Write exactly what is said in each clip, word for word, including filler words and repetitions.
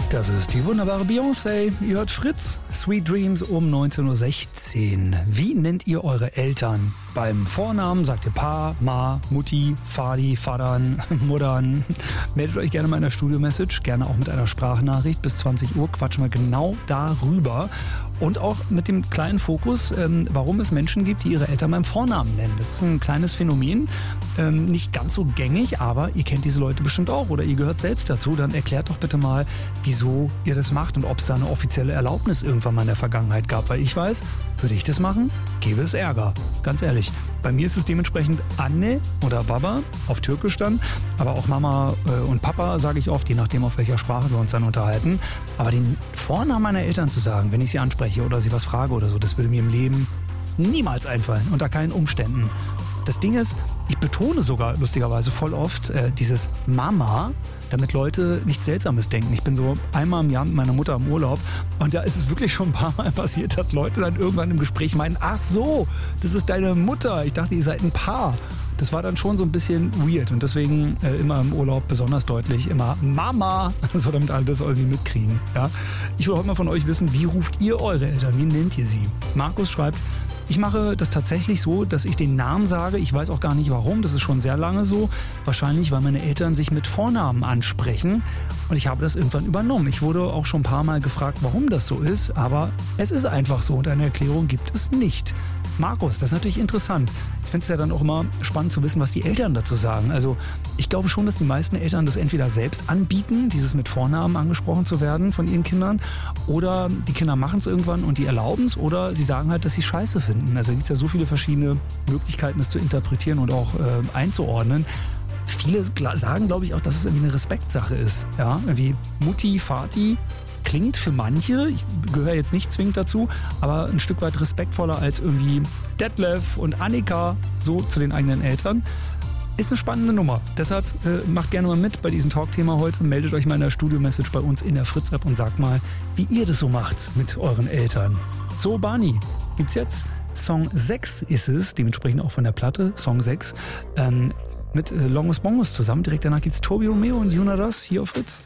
Das ist die wunderbare Beyoncé. Ihr hört Fritz. Sweet Dreams um neunzehn Uhr sechzehn. Wie nennt ihr eure Eltern? Beim Vornamen sagt ihr Pa, Ma, Mutti, Vati, Vatern, Muttern. Meldet euch gerne mal in der Studio-Message, gerne auch mit einer Sprachnachricht. Bis zwanzig Uhr quatschen wir genau darüber. Und auch mit dem kleinen Fokus, ähm, warum es Menschen gibt, die ihre Eltern beim Vornamen nennen. Das ist ein kleines Phänomen, ähm, nicht ganz so gängig, aber ihr kennt diese Leute bestimmt auch oder ihr gehört selbst dazu. Dann erklärt doch bitte mal, wieso ihr das macht und ob es da eine offizielle Erlaubnis irgendwann mal in der Vergangenheit gab. Weil ich weiß, würde ich das machen, gäbe es Ärger. Ganz ehrlich. Bei mir ist es dementsprechend Anne oder Baba auf Türkisch dann, aber auch Mama äh, und Papa sage ich oft, je nachdem auf welcher Sprache wir uns dann unterhalten. Aber den Vornamen meiner Eltern zu sagen, wenn ich sie anspreche oder sie was frage oder so, das würde mir im Leben niemals einfallen, unter keinen Umständen. Das Ding ist, ich betone sogar lustigerweise voll oft äh, dieses Mama, damit Leute nichts Seltsames denken. Ich bin so einmal im Jahr mit meiner Mutter im Urlaub und da ist es wirklich schon ein paar Mal passiert, dass Leute dann irgendwann im Gespräch meinen, ach so, das ist deine Mutter. Ich dachte, ihr seid ein Paar. Das war dann schon so ein bisschen weird und deswegen äh, immer im Urlaub besonders deutlich immer Mama, so damit alle das irgendwie mitkriegen. Ja? Ich will heute mal von euch wissen, wie ruft ihr eure Eltern? Wie nennt ihr sie? Markus schreibt, ich mache das tatsächlich so, dass ich den Namen sage. Ich weiß auch gar nicht warum, das ist schon sehr lange so. Wahrscheinlich, weil meine Eltern sich mit Vornamen ansprechen und ich habe das irgendwann übernommen. Ich wurde auch schon ein paar Mal gefragt, warum das so ist, aber es ist einfach so und eine Erklärung gibt es nicht. Markus, das ist natürlich interessant. Ich finde es ja dann auch immer spannend zu wissen, was die Eltern dazu sagen. Also ich glaube schon, dass die meisten Eltern das entweder selbst anbieten, dieses mit Vornamen angesprochen zu werden von ihren Kindern, oder die Kinder machen es irgendwann und die erlauben es, oder sie sagen halt, dass sie Scheiße finden. Also es gibt ja so viele verschiedene Möglichkeiten, das zu interpretieren und auch äh, einzuordnen. Viele sagen, glaube ich, auch, dass es irgendwie eine Respektsache ist. Ja, irgendwie Mutti, Vati klingt für manche, ich gehöre jetzt nicht zwingend dazu, aber ein Stück weit respektvoller als irgendwie Detlef und Annika, so zu den eigenen Eltern. Ist eine spannende Nummer. Deshalb äh, macht gerne mal mit bei diesem Talkthema heute. Meldet euch mal in der Studio-Message bei uns in der Fritz-App und sagt mal, wie ihr das so macht mit euren Eltern. So, Barney, gibt's jetzt. Song sechs ist es, dementsprechend auch von der Platte, Song sechs, ähm, mit äh, Longos Bongos zusammen. Direkt danach gibt's Tobi Romeo und Juna Das hier auf Fritz.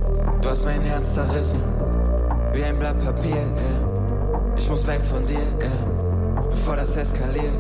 Du hast mein Herz zerrissen, wie ein Blatt Papier, yeah. Ich muss weg von dir, yeah. Bevor das eskaliert.